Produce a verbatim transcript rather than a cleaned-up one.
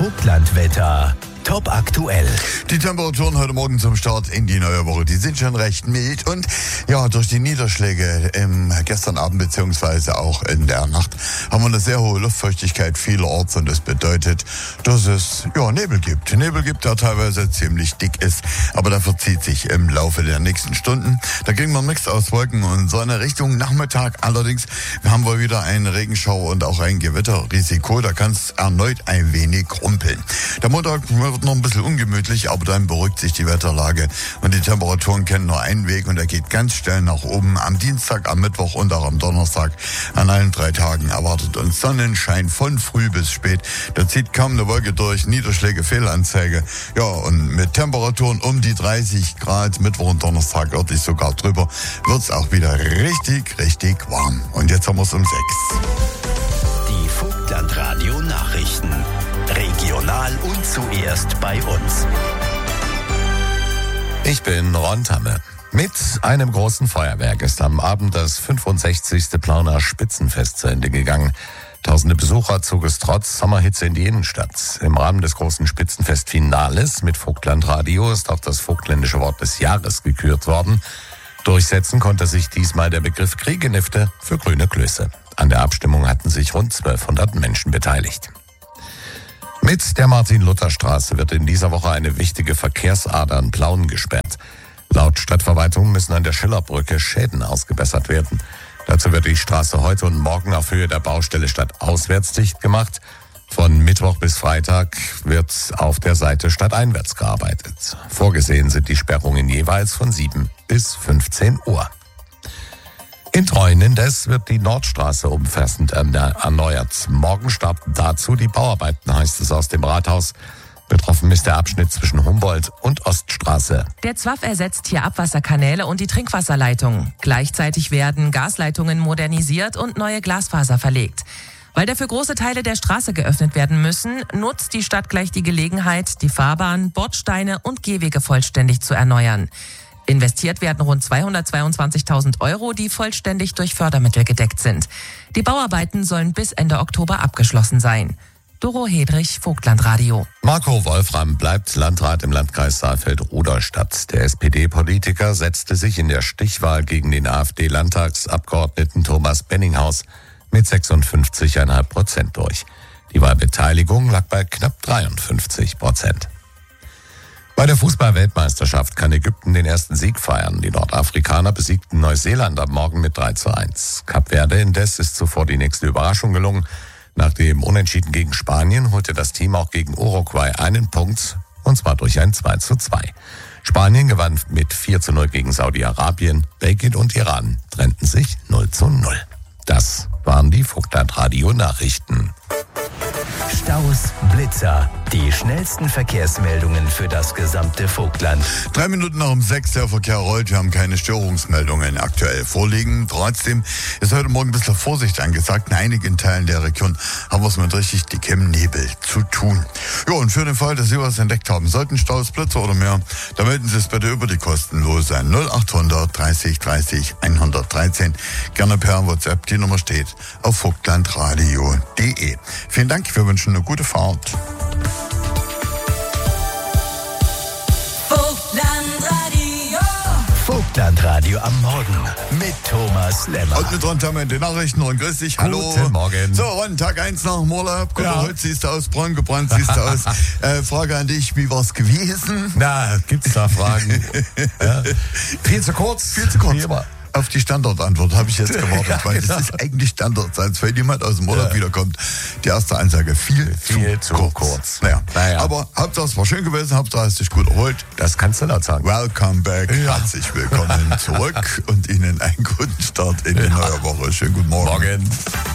Vogtlandwetter. Top aktuell. Die Temperaturen heute Morgen zum Start in die neue Woche, die sind schon recht mild und ja, durch die Niederschläge ähm, gestern Abend beziehungsweise auch in der Nacht haben wir eine sehr hohe Luftfeuchtigkeit vielerorts und das bedeutet, dass es ja Nebel gibt. Nebel gibt, der teilweise ziemlich dick ist, aber der verzieht sich im Laufe der nächsten Stunden. Da kriegen wir einen Mix aus Wolken und Sonne Richtung Nachmittag. Allerdings haben wir wieder einen Regenschauer und auch ein Gewitterrisiko. Da kann es erneut ein wenig rumpeln. Der Montag wird noch ein bisschen ungemütlich, aber dann beruhigt sich die Wetterlage und die Temperaturen kennen nur einen Weg und er geht ganz schnell nach oben. Am Dienstag, am Mittwoch und auch am Donnerstag an allen drei Tagen erwartet uns Sonnenschein von früh bis spät. Da zieht kaum eine Wolke durch, Niederschläge, Fehlanzeige. Ja, und mit Temperaturen um die dreißig Grad, Mittwoch und Donnerstag örtlich sogar drüber, wird's auch wieder richtig, richtig warm. Und jetzt haben wir es um sechs. Die Vogtlandradio Nachrichten. Regional und zuerst bei uns. Ich bin Ron Tamme. Mit einem großen Feuerwerk ist am Abend das fünfundsechzigste Plauner Spitzenfest zu Ende gegangen. Tausende Besucher zog es trotz Sommerhitze in die Innenstadt. Im Rahmen des großen Spitzenfest-Finales mit Vogtlandradio ist auch das vogtländische Wort des Jahres gekürt worden. Durchsetzen konnte sich diesmal der Begriff Kriegenifte für grüne Klöße. An der Abstimmung hatten sich rund zwölfhundert Menschen beteiligt. Mit der Martin-Luther-Straße wird in dieser Woche eine wichtige Verkehrsader in Plauen gesperrt. Laut Stadtverwaltung müssen an der Schillerbrücke Schäden ausgebessert werden. Dazu wird die Straße heute und morgen auf Höhe der Baustelle stadtauswärts dicht gemacht. Von Mittwoch bis Freitag wird auf der Seite stadteinwärts gearbeitet. Vorgesehen sind die Sperrungen jeweils von sieben bis fünfzehn Uhr. In Treuen indes wird die Nordstraße umfassend erneuert. Morgen starten dazu die Bauarbeiten, heißt es aus dem Rathaus. Betroffen ist der Abschnitt zwischen Humboldt und Oststraße. Der Z W A F ersetzt hier Abwasserkanäle und die Trinkwasserleitung. Gleichzeitig werden Gasleitungen modernisiert und neue Glasfaser verlegt. Weil dafür große Teile der Straße geöffnet werden müssen, nutzt die Stadt gleich die Gelegenheit, die Fahrbahn, Bordsteine und Gehwege vollständig zu erneuern. Investiert werden rund zweihundertzweiundzwanzigtausend Euro, die vollständig durch Fördermittel gedeckt sind. Die Bauarbeiten sollen bis Ende Oktober abgeschlossen sein. Doro Hedrich, Vogtlandradio. Marco Wolfram bleibt Landrat im Landkreis Saalfeld-Rudolstadt. Der S P D-Politiker setzte sich in der Stichwahl gegen den AfD-Landtagsabgeordneten Thomas Benninghaus mit sechsundfünfzig Komma fünf Prozent durch. Die Wahlbeteiligung lag bei knapp dreiundfünfzig Prozent. Bei der Fußball-Weltmeisterschaft kann Ägypten den ersten Sieg feiern. Die Nordafrikaner besiegten Neuseeland am Morgen mit drei zu eins. Kap Verde indes ist zuvor die nächste Überraschung gelungen. Nach dem Unentschieden gegen Spanien holte das Team auch gegen Uruguay einen Punkt, und zwar durch ein zwei zu zwei. Spanien gewann mit vier zu null gegen Saudi-Arabien. Belgien und Iran trennten sich null zu null. Das waren die Vogtlandradio-Nachrichten. Staus, Blitzer, die schnellsten Verkehrsmeldungen für das gesamte Vogtland. Drei Minuten nach um sechs, der Verkehr rollt. Wir haben keine Störungsmeldungen aktuell vorliegen. Trotzdem ist heute Morgen ein bisschen Vorsicht angesagt. In einigen Teilen der Region haben wir es mit richtig dickem Nebel zu tun. Ja, und für den Fall, dass Sie was entdeckt haben, sollten Staus, Blitzer oder mehr, dann melden Sie es bitte über die kostenlose null achthundert dreißig dreißig hundertdreizehn. Gerne per WhatsApp. Die Nummer steht auf vogtlandradio punkt de. Vielen Dank, wir wünschen eine gute Fahrt. Vogtlandradio. Vogtlandradio am Morgen mit Thomas Lemmer. Und mit Ron Tamme in den Nachrichten. Und grüß dich, hallo. Guten Morgen. So, Ron, Tag eins nach dem Urlaub. Guck Ja. mal, heute siehst du aus, braun gebrannt siehst du aus. äh, Frage an dich, wie war's gewesen? Na, gibt's da Fragen? Ja. Viel zu kurz. Viel zu kurz. Wie immer. Auf die Standardantwort habe ich jetzt gewartet, Ja, weil genau. das ist eigentlich Standardsatz. Wenn jemand aus dem Urlaub Ja. wiederkommt, die erste Ansage, viel, Viel zu, zu kurz. kurz. Naja. Naja. Aber Hauptsache es war schön gewesen, Hauptsache hast dich gut erholt. Das kannst du laut sagen. Welcome back, Ja. herzlich willkommen zurück und Ihnen einen guten Start in die Ja. neue Woche. Schönen guten Morgen. Morgen.